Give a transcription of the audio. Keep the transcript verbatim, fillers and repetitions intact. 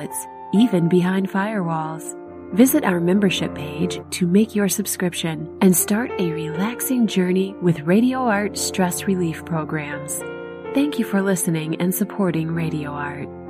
outlets, even behind firewalls. Visit our membership page to make your subscription and start a relaxing journey with Radio Art stress relief programs. Thank you for listening and supporting Radio Art.